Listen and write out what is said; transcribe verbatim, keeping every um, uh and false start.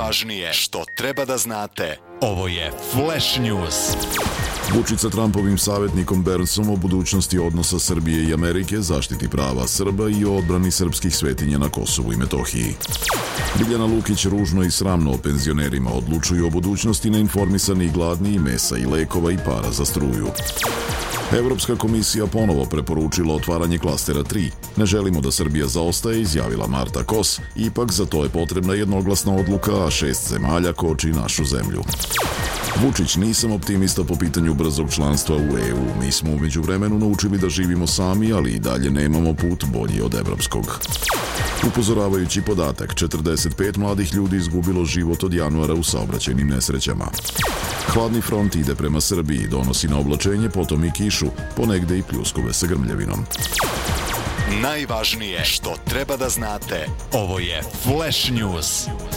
Najvažnije što treba da znate. Ovo je Flash News. Vučić sa Trumpovim savjetnikom Bernsom o budućnosti odnosa Srbije i Amerike, zaštiti prava Srba i o odbrani srpskih svetinja na Kosovu i Metohiji. Biljana Lukić ružno i sramno o penzionerima odlučuju o budućnosti neinformisani i gladni i mesa i lekova i para za struju. Evropska komisija ponovo preporučila otvaranje klastera tri. Ne želimo da Srbija zaostaje, izjavila Marta Kos. Ipak za to je potrebna jednoglasna odluka, a šest zemalja koči našu zemlju. Vučić, nisam optimista po pitanju brzog članstva u E U. Mi smo umeđu vremenu naučili da živimo sami, ali i dalje nemamo put bolji od evropskog. Upozoravajući podatak, četrdeset pet mladih ljudi izgubilo život od januara u saobraćajnim nesrećama. Hladni front ide prema Srbiji, donosi na oblačenje, potom i kišu, ponegde i pljuskove sa grmljavinom. Najvažnije što treba da znate. Ovo je Flash News.